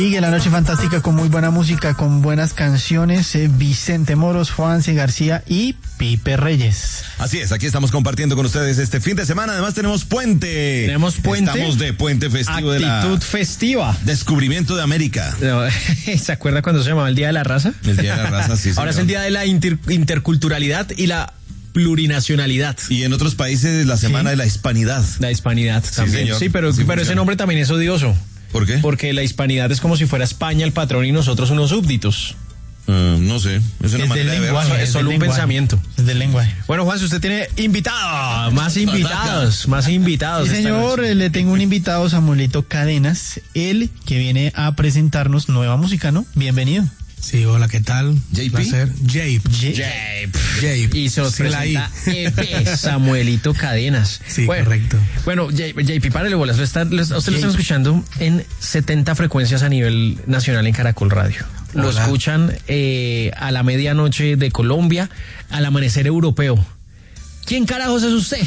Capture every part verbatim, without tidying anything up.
Sigue la noche fantástica con muy buena música, con buenas canciones. eh, Vicente Moros, Juanse García y Pipe Reyes. Así es, aquí estamos compartiendo con ustedes este fin de semana. Además tenemos puente. Tenemos puente. Estamos de puente festivo. Actitud de la festiva. Descubrimiento de América. No, ¿se acuerda cuando se llamaba el Día de la Raza? El Día de la Raza, sí. Ahora señor. es el Día de la inter- interculturalidad y la plurinacionalidad. Y en otros países la semana Sí. de la hispanidad. La hispanidad también. señor. Sí, pero, Así pero funciona. ese nombre también es odioso. ¿Por qué? Porque la hispanidad es como si fuera España el patrón y nosotros unos súbditos. Uh, no sé, es una Es manera del de lenguaje, verlo. es es solo del un lenguaje. pensamiento. Es del lenguaje. Bueno, Juan, si usted tiene invitado, más invitados, más invitados. Sí, esta señor, noche. eh, le tengo un invitado, Samuelito Cadenas, él que viene a presentarnos nueva música, ¿no? Bienvenido. Sí, hola, ¿qué tal? J P. Placer. Jape. Jape. Jape. Y se nos Sí, la presenta I. E P Samuelito Cadenas. Sí, Bueno, correcto. Bueno, J P, párale bolas. Lo está, lo, usted lo está escuchando en setenta frecuencias a nivel nacional en Caracol Radio. Lo Hola. escuchan eh, a la medianoche de Colombia, al amanecer europeo. ¿Quién carajos es usted?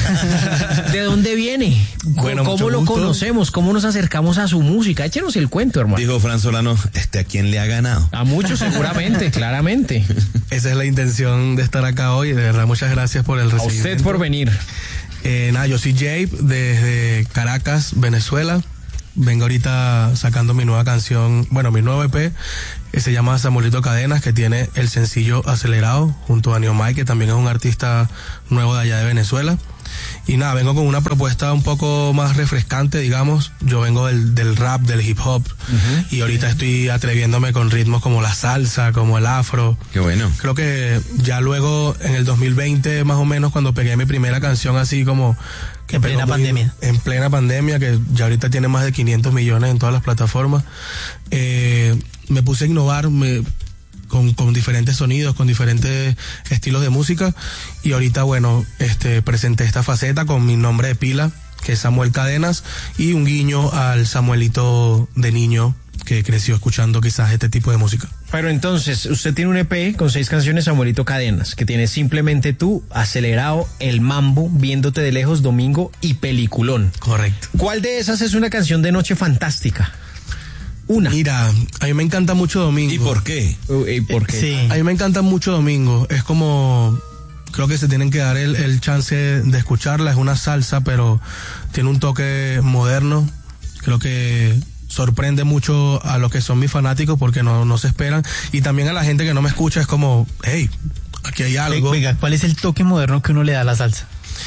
¿De dónde viene? Bueno, ¿Cómo mucho lo gusto. conocemos? ¿Cómo nos acercamos a su música? Échenos el cuento, hermano. Dijo Fran Solano, ¿este a quién le ha ganado? A muchos seguramente, claramente. Esa es la intención de estar acá hoy. De verdad, muchas gracias por el A recibimiento. usted por venir. Eh, nada, yo soy Jape desde Caracas, Venezuela. Vengo ahorita sacando mi nueva canción, bueno, mi nuevo E P, que se llama Samuelito Cadenas, que tiene el sencillo Acelerado, junto a Neomai, que también es un artista nuevo de allá de Venezuela. Y nada, vengo con una propuesta un poco más refrescante, digamos. Yo vengo del, del rap, del hip hop, uh-huh. y ahorita estoy atreviéndome con ritmos como la salsa, como el afro. Qué bueno. Creo que ya luego, en el dos mil veinte, más o menos, cuando pegué mi primera canción así como... que En plena pegó muy- pandemia. En plena pandemia, que ya ahorita tiene más de quinientos millones en todas las plataformas. Eh, me puse a innovar me, con, con diferentes sonidos, con diferentes estilos de música. Y ahorita, bueno, este presenté esta faceta con mi nombre de pila, que es Samuel Cadenas, y un guiño al Samuelito de niño que creció escuchando quizás este tipo de música. Pero entonces, usted tiene un E P con seis canciones, Samuelito Cadenas, que tiene Simplemente Tú, Acelerado, El Mambo, Viéndote de Lejos, Domingo y Peliculón. Correcto. ¿Cuál de esas es una canción de noche fantástica? Una. Mira, a mí me encanta mucho Domingo. ¿Y por qué? Uy, ¿por qué? Sí. A mí me encanta mucho Domingo. Es como... Creo que se tienen que dar el, el chance de escucharla. Es una salsa, pero tiene un toque moderno. Creo que sorprende mucho a los que son mis fanáticos porque no, no se esperan. Y también a la gente que no me escucha es como, hey, aquí hay algo. Venga, ¿cuál es el toque moderno que uno le da a la salsa?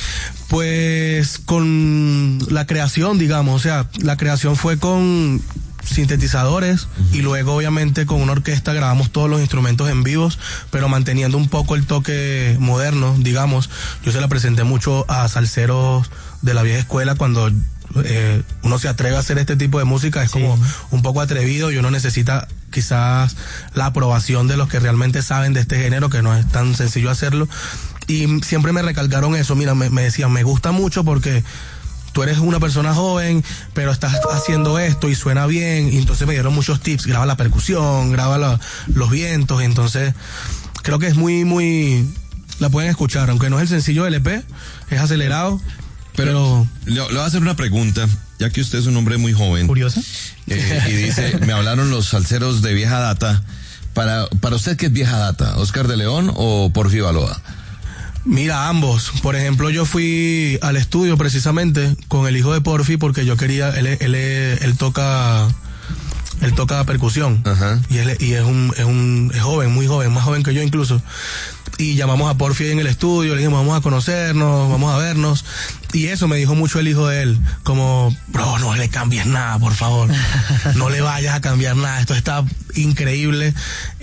Pues con la creación, digamos. O sea, la creación fue con sintetizadores y luego obviamente con una orquesta grabamos todos los instrumentos en vivos, pero manteniendo un poco el toque moderno, digamos. Yo se la presenté mucho a salseros de la vieja escuela cuando eh, uno se atreve a hacer este tipo de música, es Sí. como un poco atrevido y uno necesita quizás la aprobación de los que realmente saben de este género, que no es tan sencillo hacerlo. Y siempre me recalcaron eso, mira, me, me decían, me gusta mucho porque tú eres una persona joven, pero estás haciendo esto y suena bien. Y entonces me dieron muchos tips. Graba la percusión, graba la, los vientos. Y entonces creo que es muy, muy... La pueden escuchar, aunque no es el sencillo del E P, es acelerado. Pero... Le, le voy a hacer una pregunta, ya que usted es un hombre muy joven. ¿Curiosa? Eh, y dice, me hablaron los salseros de vieja data. Para, para usted, ¿qué es vieja data? ¿Oscar de León o Porfi Baloa? Mira, ambos. Por ejemplo, yo fui al estudio precisamente con el hijo de Porfi porque yo quería, él, él, él, él toca, él toca percusión. Ajá. Y él y es un, es un, es joven, muy joven, más joven que yo incluso. Y llamamos a Porfi en el estudio, le dijimos, vamos a conocernos, vamos a vernos. Y eso me dijo mucho el hijo de él, como, bro, no le cambies nada, por favor. No le vayas a cambiar nada, esto está increíble.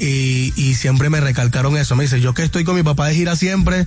Y, y siempre me recalcaron eso. Me dice, yo que estoy con mi papá de gira siempre,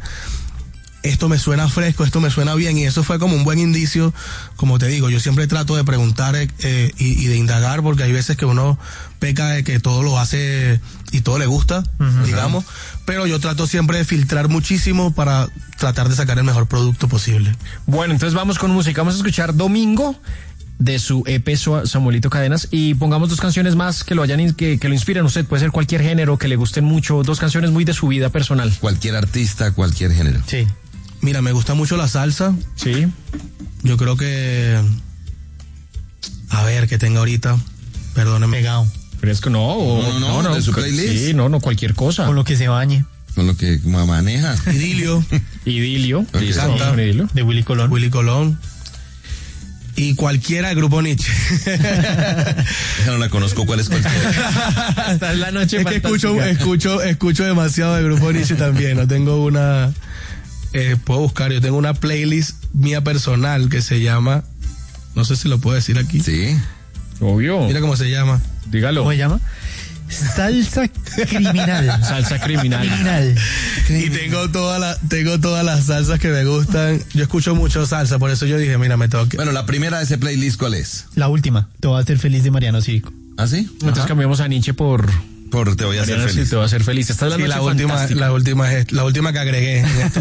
esto me suena fresco, esto me suena bien. Y eso fue como un buen indicio. Como te digo, yo siempre trato de preguntar eh, y, y de indagar, porque hay veces que uno peca de que todo lo hace y todo le gusta, uh-huh. digamos. Pero yo trato siempre de filtrar muchísimo para tratar de sacar el mejor producto posible. Bueno, entonces vamos con música. Vamos a escuchar Domingo de su E P Samuelito Cadenas y pongamos dos canciones más que lo hayan que, que lo inspiren a usted. Puede ser cualquier género que le gusten mucho, dos canciones muy de su vida personal. Cualquier artista, cualquier género. Sí. Mira, me gusta mucho la salsa. Sí. Yo creo que... A ver, que tenga ahorita... Perdóneme. Pegado. Fresco, no. o- No, no, no, de su playlist. Sí, no, no, cualquier cosa. Con lo que se bañe. Con lo que maneja. Idilio, Idilio. Ok. Listo, Canta. vamos con Idilio. De Willy Colón. Willy Colón. Y cualquiera del grupo Nietzsche. Esa no la conozco, ¿cuál es cualquiera? Esta es la noche Es que escucho, fantástica. escucho, escucho demasiado del grupo Nietzsche también. No tengo una. Eh, puedo buscar, yo tengo una playlist mía personal que se llama. No sé si lo puedo decir aquí. Sí. Obvio. Mira cómo se llama. Dígalo. ¿Cómo se llama? Salsa criminal. Salsa criminal. Criminal. Y tengo todas las, tengo todas las salsas que me gustan. Yo escucho mucho salsa, por eso yo dije, mira, me tengo que. Bueno, la primera de ese playlist, ¿cuál es? La última. Te va a hacer feliz de Mariano Cívico. ¿Ah, sí? Entonces cambiamos a Nietzsche por Por Te voy a hacer Mariano, sí, feliz. te va a hacer feliz. Esta es la Sí, noche la última, fantástica. la última es la última que agregué en estos